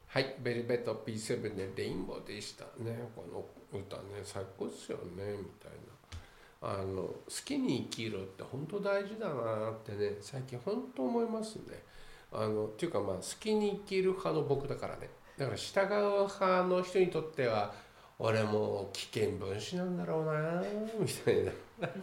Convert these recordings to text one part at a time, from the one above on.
はい、ベルベット P7 でレインボーでしたね。この歌ね、最高ですよね、みたいな。好きに生きるって本当大事だなってね、最近本当思いますね。っていうかまあ、好きに生きる派の僕だからね。だから従う派の人にとっては、俺も危険分子なんだろうな、みたいな。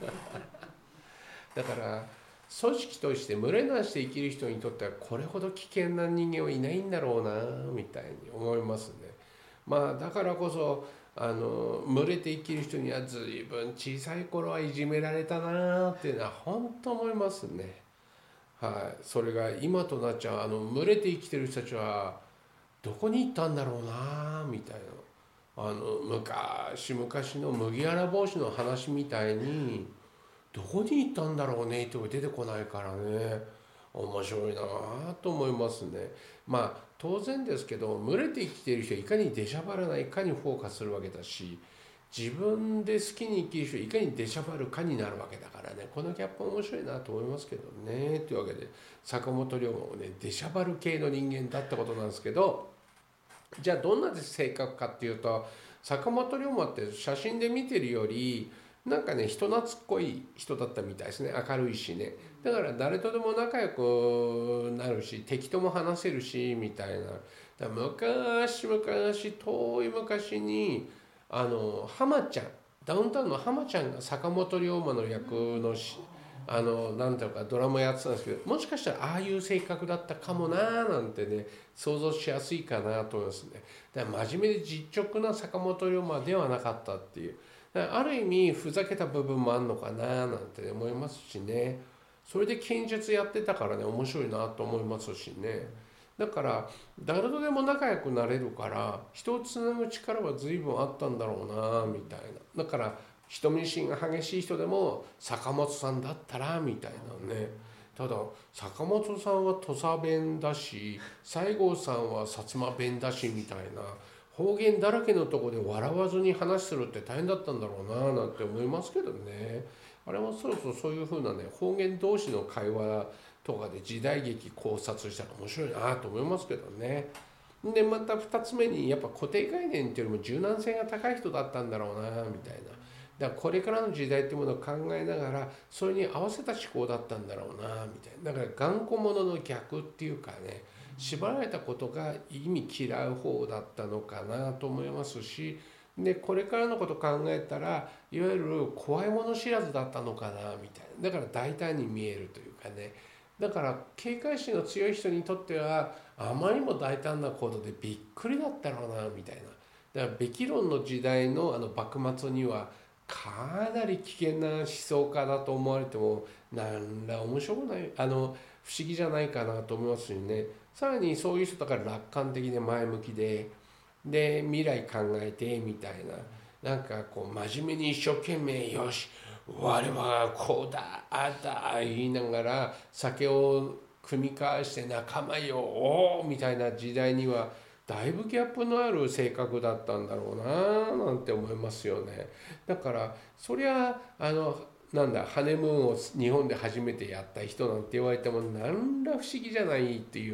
だから組織として群れなしで生きる人にとってはこれほど危険な人間はいないんだろうなみたいに思いますね。まあだからこそ群れて生きる人には随分小さい頃はいじめられたなっていうのは本当思いますね。はい、それが今となっちゃう群れて生きてる人たちはどこに行ったんだろうなみたいな昔々の麦わら帽子の話みたいにどこに行ったんだろうねって出てこないからね、面白いなと思いますね。まあ当然ですけど、群れて生きている人はいかに出しゃばらないかにフォーカスするわけだし、自分で好きに生きる人はいかに出しゃばるかになるわけだからね、このギャップ面白いなと思いますけどね。というわけで坂本龍馬もね出しゃばる系の人間だったことなんですけど、じゃあどんな性格かっていうと、坂本龍馬って写真で見てるよりなんかね人懐っこい人だったみたいですね。明るいしね。だから誰とでも仲良くなるし敵とも話せるしみたいな。だから昔遠い昔に浜ちゃん、ダウンタウンの浜ちゃんが坂本龍馬の役のなんていうかドラマやってたんですけど、もしかしたらああいう性格だったかもなーなんてね想像しやすいかなと思いますね。だから真面目で実直な坂本龍馬ではなかったっていう、だからある意味ふざけた部分もあるのかななんて思いますしね。それで剣術やってたからね面白いなと思いますしね。だから誰とでも仲良くなれるから人をつなぐ力は随分あったんだろうなみたいな。だから人見知りが激しい人でも坂本さんだったらみたいなね。ただ坂本さんは土佐弁だし西郷さんは薩摩弁だしみたいな、方言だらけのとこで笑わずに話するって大変だったんだろうななんて思いますけどね。あれもそろそろそういう風なね方言同士の会話とかで時代劇考察したら面白いなと思いますけどね。でまた2つ目にやっぱ固定概念っていうよりも柔軟性が高い人だったんだろうなみたいな。だからこれからの時代っていうものを考えながらそれに合わせた思考だったんだろうなみたいな。だから頑固者の逆っていうかね、縛られたことが意味嫌う方だったのかなと思いますし、でこれからのこと考えたらいわゆる怖いもの知らずだったのかなみたいな。だから大胆に見えるというかね。だから警戒心の強い人にとってはあまりにも大胆な行動でびっくりだったろうなみたいな。だからべき論の時代の幕末にはかなり危険な思想家だと思われてもなんら面白くない、不思議じゃないかなと思いますしね。さらにそういう人だから楽観的で前向きで未来考えてみたいな、なんかこう真面目に一生懸命よし我はこうだああだ言いながら酒を酌み交わして仲間よおーみたいな時代にはだいぶギャップのある性格だったんだろうななんて思いますよね。だからそりゃなんだハネムーンを日本で初めてやった人なんて言われても何ら不思議じゃないっていう